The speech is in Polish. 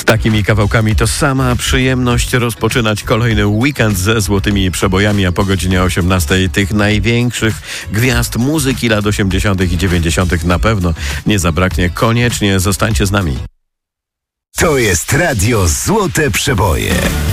Takimi kawałkami to sama przyjemność rozpoczynać kolejny weekend ze złotymi przebojami, a po godzinie 18 tych największych gwiazd muzyki lat 80. i 90. na pewno nie zabraknie. Koniecznie zostańcie z nami. To jest Radio Złote Przeboje.